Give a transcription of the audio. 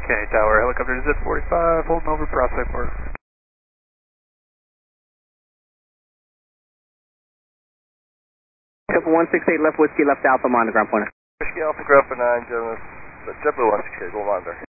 Okay, Tower, helicopter Z45, holding over Prospect Park. Triple 168 left whiskey, left alpha, monitor ground pointer. Whiskey Alpha, ground for 9, gentlemen. Triple 168, go monitor.